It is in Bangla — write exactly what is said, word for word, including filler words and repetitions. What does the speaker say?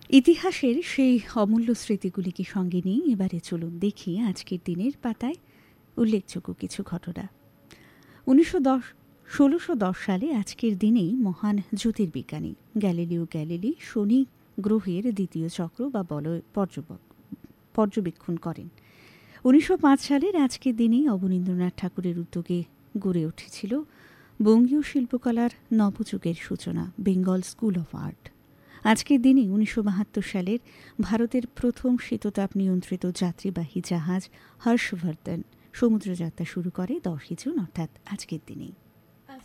ইতিহাসের সেই অমূল্য স্মৃতিগুলিকে সঙ্গে নিয়ে এবারে চলুন দেখি আজকের দিনের পাতায় উল্লেখযোগ্য কিছু ঘটনা। উনিশশো দশ ষোলোশো দশ সালে আজকের দিনেই মহান জ্যোতির্বিজ্ঞানী গ্যালিলিও গ্যালিলি শনি গ্রহের দ্বিতীয় চক্র বা বলয় পর্যবেক্ষণ করেন। উনিশশো পাঁচ সালের আজকের দিনেই অবনীন্দ্রনাথ ঠাকুরের উদ্যোগে গড়ে উঠেছিল বঙ্গীয় শিল্পকলার নবযুগের সূচনা, বেঙ্গল স্কুল অফ আর্ট। আজকের দিনে উনিশশো বাহাত্তর সালের ভারতের প্রথম শীততাপ নিয়ন্ত্রিত যাত্রীবাহী জাহাজ হর্ষবর্ধন সমুদ্রযাত্রা শুরু করে দশই জুন, অর্থাৎ আজকের দিনেই।